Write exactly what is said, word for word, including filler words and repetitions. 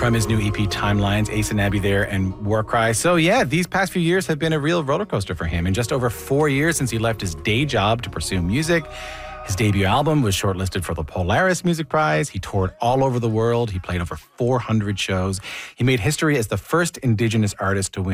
from his new E P Timelines, Ace and Abby there, and Warcry. So yeah, these past few years have been a real roller coaster for him. In just over four years since he left his day job to pursue music, his debut album was shortlisted for the Polaris Music Prize. He toured all over the world. He played over four hundred shows. He made history as the first Indigenous artist to win